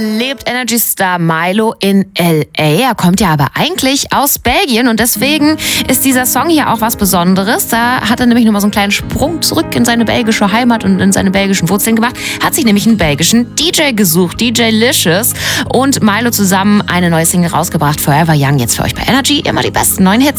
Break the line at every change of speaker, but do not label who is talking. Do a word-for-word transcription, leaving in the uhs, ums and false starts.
lebt Energy Star Milo in L A. Er kommt ja aber eigentlich aus Belgien und deswegen ist dieser Song hier auch was Besonderes. Da hat er nämlich nochmal so einen kleinen Sprung zurück in seine belgische Heimat und in seine belgischen Wurzeln gemacht. Hat sich nämlich einen belgischen D J gesucht, D J Licious, und Milo zusammen eine neue Single rausgebracht, Forever Young. Jetzt für euch bei Energy immer die besten neuen Hits.